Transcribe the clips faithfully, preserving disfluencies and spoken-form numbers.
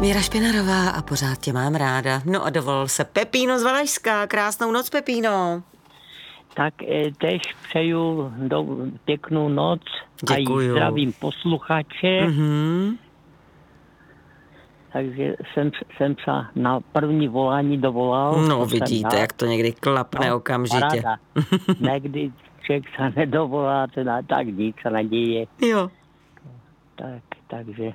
Míra Špinarová a pořád tě mám ráda. No a dovolil se Pepíno z Valašska. Krásnou noc, Pepíno. Tak tež přeju do, pěknou noc. Děkuju. A zdravím posluchače. Mm-hmm. Takže jsem, jsem se na první volání dovolal. No vidíte, jak to někdy klapne no, okamžitě. Někdy člověk se nedovolá, teda tak nic se neděje. Jo. Tak, takže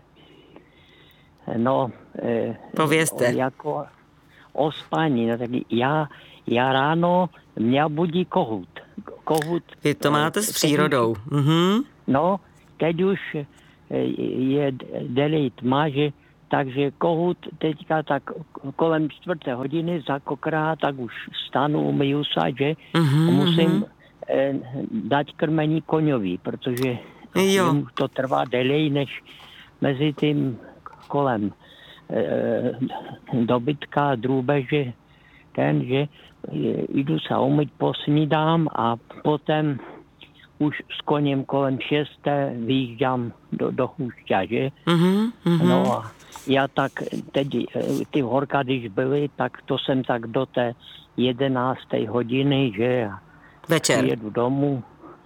no, povězte. E, jako o spaní, no, tak já, já ráno mě budí kohut. kohut. Vy to máte s přírodou. Už, mm-hmm. No, teď už je delej tma, že, takže kohut teďka tak kolem čtvrté hodiny zakokrá, tak už stanu, umyju se, že mm-hmm. musím e, dát krmení koňovi, protože jo. to trvá delej, než mezi tím kolem e, dobytka, drůbeže, ten, že jdu se umyť, posnídám a potom už s koněm kolem šesté vyjíždám do, do hůšťa, že? Mm-hmm, mm-hmm. No a já tak teď, ty horka, když byly, tak to jsem tak do té jedenácté hodiny, že? Večer. Jedu domů.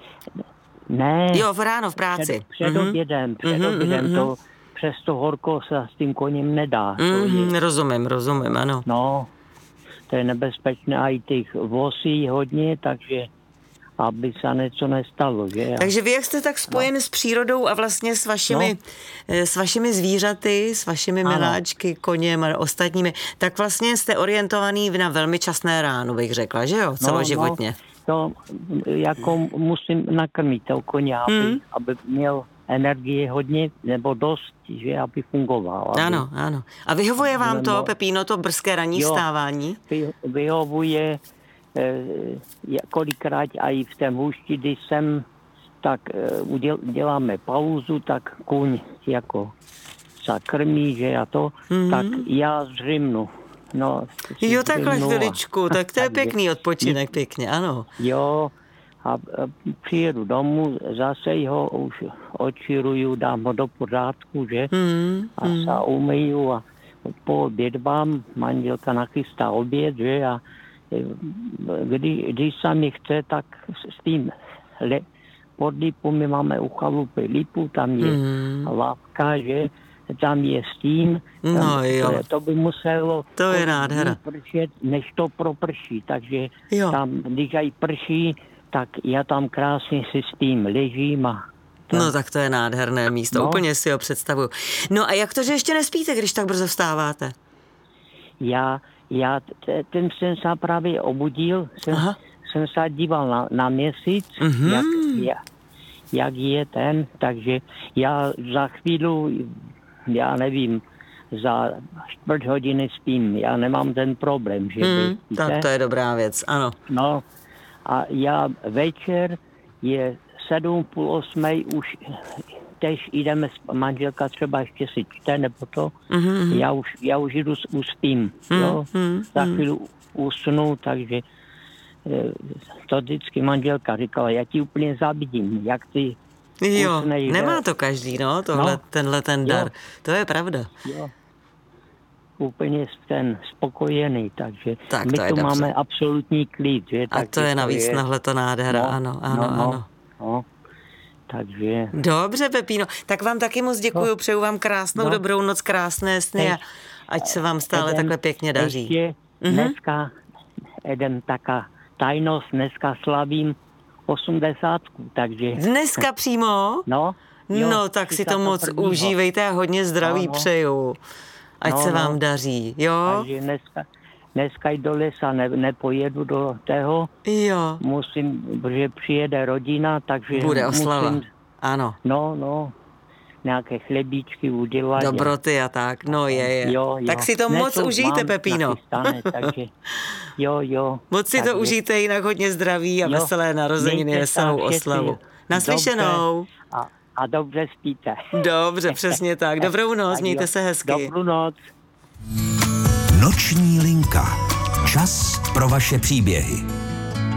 Ne. Jo, v ráno v práci. Před, před mm-hmm. obědem, před mm-hmm, obědem mm-hmm. to přes to horko se s tím koněm nedá. Mm-hmm, rozumím, rozumím, ano. No, to je nebezpečné a i těch vosí hodně, takže aby se něco nestalo, že? Takže vy, jak jste tak spojen no. s přírodou a vlastně s vašimi, no. s vašimi zvířaty, s vašimi ano. miláčky, koněm a ostatními, tak vlastně jste orientovaný na velmi časné ráno, bych řekla, že jo? Celoživotně. No, no. To jako musím nakrmit toho koně, aby, hmm. aby měl energii hodně nebo dost, že aby fungoval. Aby... Ano, ano. A vyhovuje vám nebo... to, Pepíno, to brzké ranní jo, vstávání? Vy, vyhovuje eh, kolikrát a i v tom hůšti, když jsem, tak eh, uděl, děláme pauzu, tak kůň jako se krmí, že a to, hmm. tak já zřimnu. No, jo, takhle chviličku, tak to je pěkný odpočinek, pěkně, ano. Jo, a přijedu domů, zase ho už očiruju, dám ho do pořádku, že? Mm, a mm. se umyju a po obědvám, manželka nachystá oběd, že? A když, když se mi chce, tak s tím le, pod lipu, my máme u chalupy lipu, tam je mm. lávka, že? Tam je stín, no, tam, jo. To, to by muselo to je nádhera. Pršet, než to proprší, takže jo. tam, když aj prší, tak já tam krásně si s tím ležím a... To... No tak to je nádherné místo, no. Úplně si ho představuju. No a jak to, že ještě nespíte, když tak brzo vstáváte? Já, já t- ten jsem se právě obudil, jsem, jsem se díval na, na měsíc, mm-hmm. jak, jak, jak je ten, takže já za chvíli, já nevím, za čtvrt hodiny spím, já nemám ten problém, že mm, tak to je dobrá věc, ano. No a já večer je sedm, půl osmej, už tež jdeme, manželka třeba ještě si čte, nebo to, mm-hmm. já už, já už jdu, uspím, mm, jo, mm, za chvíli usnu, takže to vždycky manželka říkala, já ti úplně zabidím, jak ty jo, usnej, nemá to každý, no, tohle, no, tenhle ten dar, jo. To je pravda. Jo. Úplně ten spokojený, takže tak my tu máme absolutní klid. Že? A tak to je navíc nahle to nádhera, no, ano, ano, no, no, ano. No, takže... Dobře, Pepíno, tak vám taky moc děkuju, no. Přeju vám krásnou, no. dobrou noc, krásné sny a ať se vám stále jeden, takhle pěkně daří. Ještě mm-hmm. dneska, jeden taká tajnost, dneska slavím osmdesátku, takže... Dneska přímo? No. Jo, no, tak si to moc prvního. Užívejte a hodně zdraví no, no. přeju. Ať no, se vám no. daří, jo? Takže dneska, dneska jdu do lesa, ne, nepojedu do tého. Jo. Musím, protože přijede rodina, takže bude oslava, musím, ano. No, no, nějaké chlebíčky udělat. Dobroty a tak, no je, je. Jo, jo. Tak si to moc užijte, Pepíno. Nachystane, takže jo, jo. Moc si takže, to užijte, jinak hodně zdraví a jo, veselé narozeniny, veselou oslavu. Naslyšenou. A, a dobře spíte. Dobře, přesně tak. Dobrou noc, mějte se hezky. Dobrou noc. Noční linka. Čas pro vaše příběhy.